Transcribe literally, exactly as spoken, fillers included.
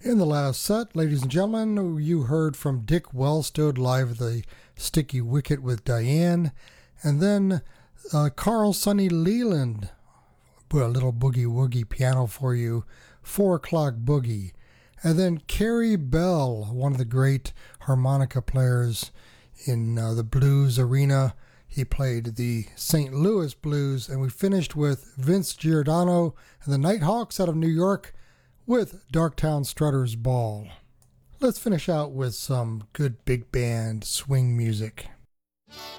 In the last set, ladies and gentlemen, you heard from Dick Wellstood live at the Sticky Wicket with Diane, and then uh, Carl Sonny Leland put a little boogie woogie piano for you, Four O'Clock Boogie, and then Carrie Bell, one of the great harmonica players in uh, the blues arena. He played the Saint Louis Blues, and we finished with Vince Giordano and the Nighthawks out of New York with Darktown Strutters Ball. Let's finish out with some good big band swing music.